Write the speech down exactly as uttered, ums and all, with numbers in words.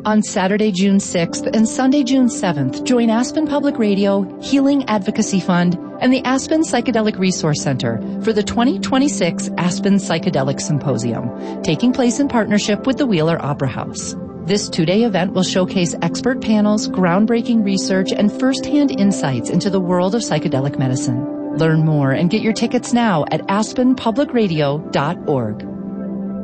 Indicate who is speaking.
Speaker 1: On Saturday, June sixth and Sunday, June seventh, join Aspen Public Radio, Healing Advocacy Fund, and the Aspen Psychedelic Resource Center for the twenty twenty-six Aspen Psychedelic Symposium, taking place in partnership with the Wheeler Opera House. This two-day event will showcase expert panels, groundbreaking research, and first-hand insights into the world of psychedelic medicine. Learn more and get your tickets now at aspen public radio dot org.